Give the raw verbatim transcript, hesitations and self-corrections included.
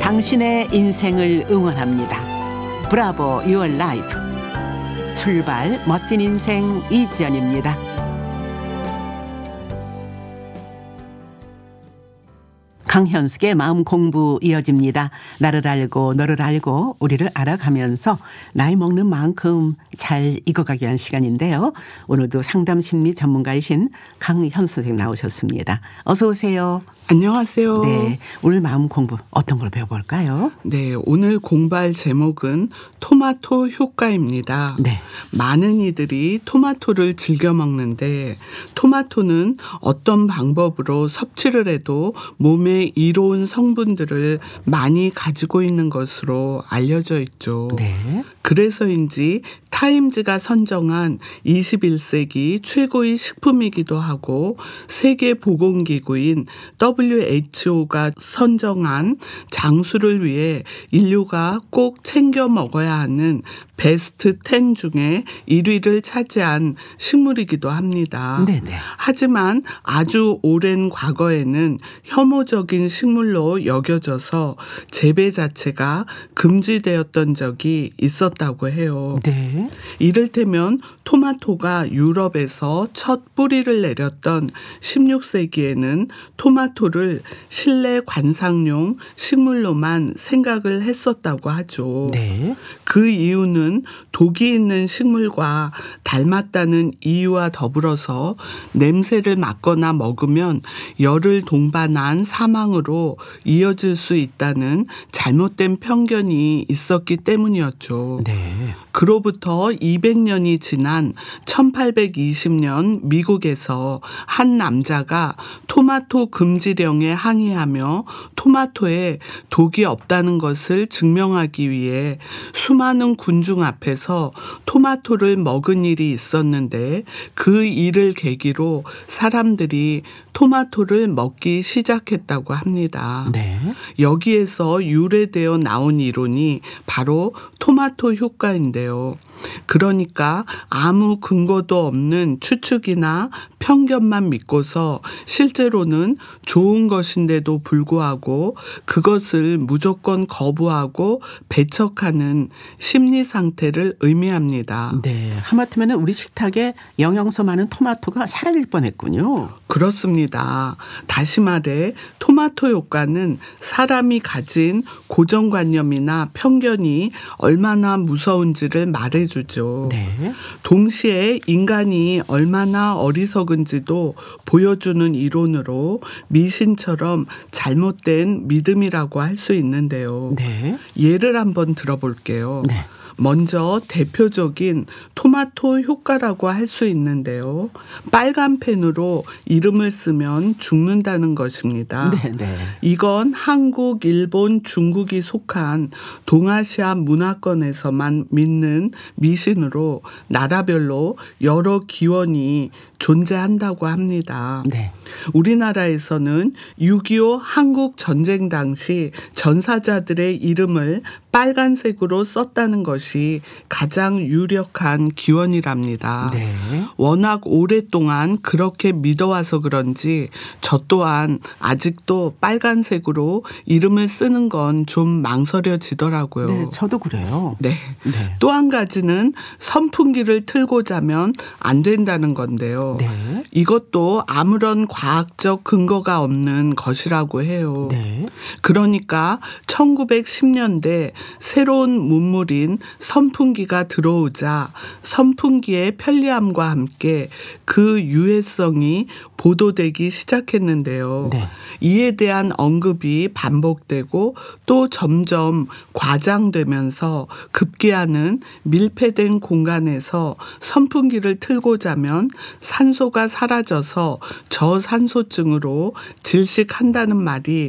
당신의 인생을 응원합니다. 브라보 유어 라이프. 출발 멋진 인생 이지연입니다. 강현숙의 마음 공부 이어집니다. 나를 알고 너를 알고 우리를 알아가면서 나이 먹는 만큼 잘 익어가기 위한 시간인데요. 오늘도 상담 심리 전문가이신 강현숙 선생님 나오셨습니다. 어서 오세요. 안녕하세요. 네, 오늘 마음 공부 어떤 걸 배워볼까요? 네, 오늘 공부할 제목은 토마토 효과입니다. 네. 많은 이들이 토마토를 즐겨 먹는데 토마토는 어떤 방법으로 섭취를 해도 몸에 이로운 성분들을 많이 가지고 있는 것으로 알려져 있죠. 네. 그래서인지 타임즈가 선정한 이십일 세기 최고의 식품이기도 하고 세계보건기구인 더블유에이치오가 선정한 장수를 위해 인류가 꼭 챙겨 먹어야 하는 베스트 텐 중에 일 위를 차지한 식물이기도 합니다. 네네. 하지만 아주 오랜 과거에는 혐오적인 식물로 여겨져서 재배 자체가 금지되었던 적이 있었다고 해요. 네. 이를테면 토마토가 유럽에서 첫 뿌리를 내렸던 십육 세기에는 토마토를 실내 관상용 식물로만 생각을 했었다고 하죠. 네. 그 이유는 독이 있는 식물과 닮았다는 이유와 더불어서 냄새를 맡거나 먹으면 열을 동반한 사망으로 이어질 수 있다는 잘못된 편견이 있었기 때문이었죠. 네. 그로부터 이백 년이 지난 천팔백이십 년 미국에서 한 남자가 토마토 금지령에 항의하며 토마토에 독이 없다는 것을 증명하기 위해 수많은 군중 앞에서 토마토를 먹은 일이 있었는데 그 일을 계기로 사람들이 토마토를 먹기 시작했다고 합니다. 네. 여기에서 유래되어 나온 이론이 바로 토마토 효과인데요. 그러니까 아무 근거도 없는 추측이나 편견만 믿고서 실제로는 좋은 것인데도 불구하고 그것을 무조건 거부하고 배척하는 심리 상태를 의미합니다. 네. 하마터면 우리 식탁에 영양소 많은 토마토가 사라질 뻔했군요. 그렇습니다. 다시 말해 토마토 효과는 사람이 가진 고정관념이나 편견이 얼마나 무서운지를 말해주죠. 네. 동시에 인간이 얼마나 어리석은지도 보여주는 이론으로 미신처럼 잘못된 믿음이라고 할 수 있는데요. 네. 예를 한번 들어볼게요. 네. 먼저 대표적인 토마토 효과라고 할 수 있는데요. 빨간 펜으로 이름을 쓰면 죽는다는 것입니다. 네, 네. 이건 한국, 일본, 중국이 속한 동아시아 문화권에서만 믿는 미신으로 나라별로 여러 기원이 존재한다고 합니다. 네. 우리나라에서는 육이오 한국 전쟁 당시 전사자들의 이름을 빨간색으로 썼다는 것이 가장 유력한 기원이랍니다. 네. 워낙 오랫동안 그렇게 믿어와서 그런지 저 또한 아직도 빨간색으로 이름을 쓰는 건 좀 망설여지더라고요. 네, 저도 그래요. 네. 네. 또 한 가지는 선풍기를 틀고 자면 안 된다는 건데요. 네. 이것도 아무런 과학적 근거가 없는 것이라고 해요. 네. 그러니까 천구백십 년대 새로운 문물인 선풍기가 들어오자 선풍기의 편리함과 함께 그 유해성이 보도되기 시작했는데요. 네. 이에 대한 언급이 반복되고 또 점점 과장되면서 급기야는 밀폐된 공간에서 선풍기를 틀고 자면 산소가 사라져서 저산소증으로 질식한다는 말이